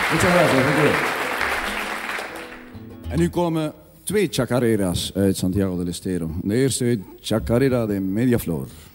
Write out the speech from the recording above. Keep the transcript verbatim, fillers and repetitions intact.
Muchas gracias, dank u wel. En nu komen twee chacareras uit Santiago del Estero. De eerste, Chacarera de Mediaflor.